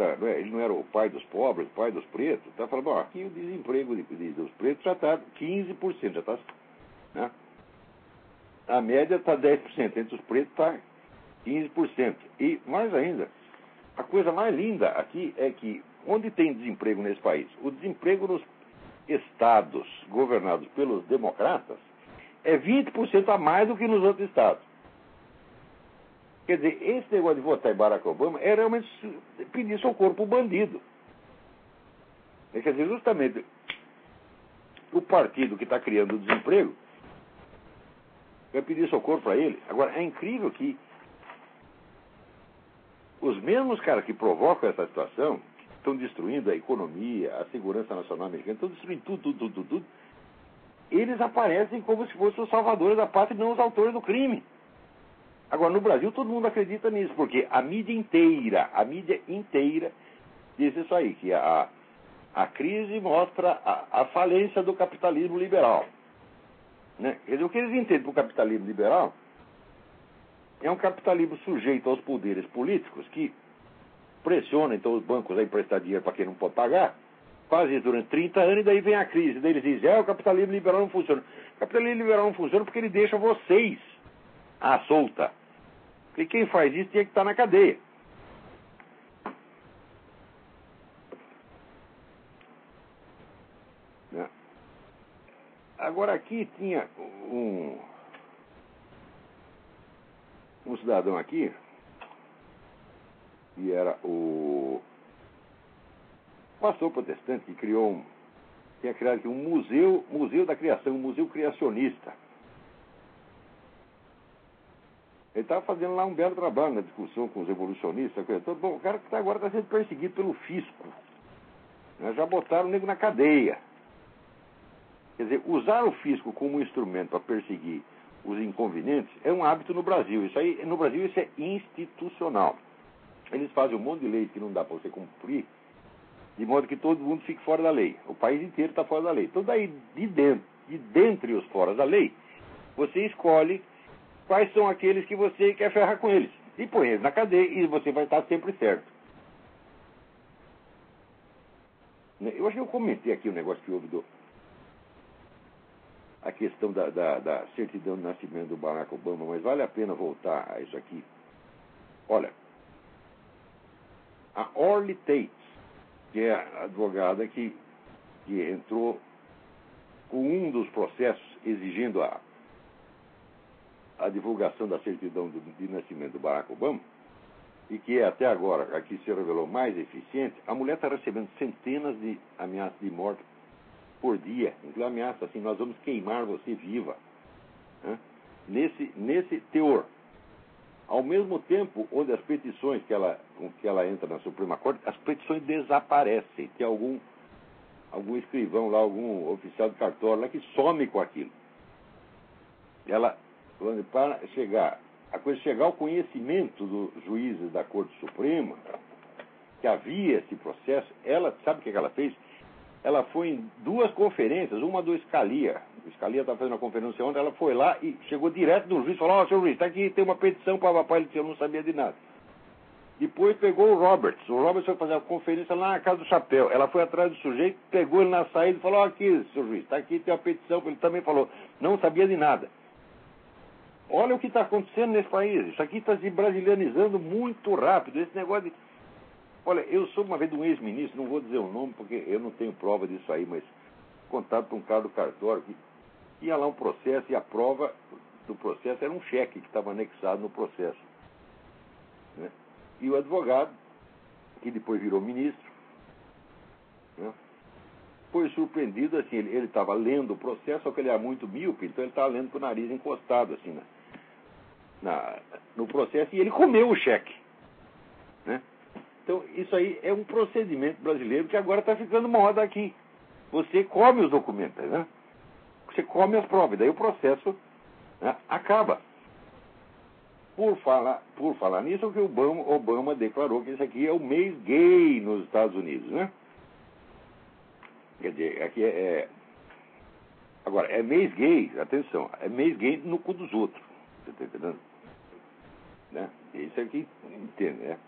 ele não era o pai dos pobres, o pai dos pretos. Está falando, bom, aqui o desemprego dos pretos já está 15%, já está, né? A média está 10%, entre os pretos está 15%. E mais ainda, a coisa mais linda aqui é que, onde tem desemprego nesse país? O desemprego nos estados governados pelos democratas é 20% a mais do que nos outros estados. Quer dizer, esse negócio de votar em Barack Obama é realmente pedir socorro para o bandido. Quer dizer, justamente o partido que está criando o desemprego vai pedir socorro para ele. Agora, é incrível que os mesmos caras que provocam essa situação, que estão destruindo a economia, a segurança nacional americana, estão destruindo tudo, eles aparecem como se fossem os salvadores da pátria e não os autores do crime. Agora, no Brasil, todo mundo acredita nisso, porque a mídia inteira diz isso aí, que a crise mostra a falência do capitalismo liberal. Né? Quer dizer, o que eles entendem por capitalismo liberal é um capitalismo sujeito aos poderes políticos que pressionam então os bancos a emprestar dinheiro para quem não pode pagar, faz isso durante 30 anos e daí vem a crise. Daí eles dizem, o capitalismo liberal não funciona. O capitalismo liberal não funciona porque ele deixa vocês à solta. E quem faz isso tinha que estar na cadeia. Né? Agora aqui tinha um cidadão aqui, que era o pastor protestante, que tinha criado aqui um museu da criação, um museu criacionista. Ele estava fazendo lá um belo trabalho na discussão com os evolucionistas, coisa toda. Bom, o cara que agora está sendo perseguido pelo fisco. Né? Já botaram o nego na cadeia. Quer dizer, usar o fisco como instrumento para perseguir os inconvenientes é um hábito no Brasil. No Brasil isso é institucional. Eles fazem um monte de leis que não dá para você cumprir, de modo que todo mundo fique fora da lei. O país inteiro está fora da lei. Então daí, de dentre os fora da lei, você escolhe quais são aqueles que você quer ferrar com eles. E põe eles na cadeia e você vai estar sempre certo. Eu acho que eu comentei aqui o negócio que houve a questão da certidão de nascimento do Barack Obama, mas vale a pena voltar a isso aqui. Olha, a Orly Tate, que é a advogada que entrou com um dos processos exigindo a divulgação da certidão de nascimento do Barack Obama, e que até agora aqui se revelou mais eficiente, a mulher está recebendo centenas de ameaças de morte por dia, inclusive ameaça assim, nós vamos queimar você viva. Né? Nesse teor. Ao mesmo tempo, onde as petições com que ela entra na Suprema Corte, as petições desaparecem. Tem algum escrivão lá, algum oficial de cartório lá que some com aquilo. Ela, para chegar ao conhecimento dos juízes da Corte Suprema, que havia esse processo, ela, sabe o que ela fez? Ela foi em duas conferências, uma do Scalia. O Scalia estava fazendo uma conferência ontem, ela foi lá e chegou direto do juiz e falou, senhor juiz, está aqui, tem uma petição para papai, ele disse, eu não sabia de nada. Depois pegou o Roberts foi fazer uma conferência lá na Casa do Chapéu. Ela foi atrás do sujeito, pegou ele na saída e falou, aqui, senhor juiz, está aqui, tem uma petição, ele também falou, não sabia de nada. Olha o que está acontecendo nesse país, isso aqui está se brasilianizando muito rápido, esse negócio de... Olha, eu sou uma vez de um ex-ministro, não vou dizer o nome porque eu não tenho prova disso aí, mas contato com um cara do cartório que ia lá um processo e a prova do processo era um cheque que estava anexado no processo. Né? E o advogado, que depois virou ministro, né, foi surpreendido, assim, ele estava lendo o processo, só que ele era muito míope, então ele estava lendo com o nariz encostado, assim, no processo, e ele comeu o cheque. Né? Então, isso aí é um procedimento brasileiro que agora está ficando moda aqui. Você come os documentos, né? Você come as provas, daí o processo, né, acaba. Por falar nisso, que o Obama declarou que esse aqui é o mês gay nos Estados Unidos, né? Quer dizer, aqui Agora, é mês gay, atenção, é mês gay no cu dos outros. Você está entendendo? Né? Isso aqui, entende, né?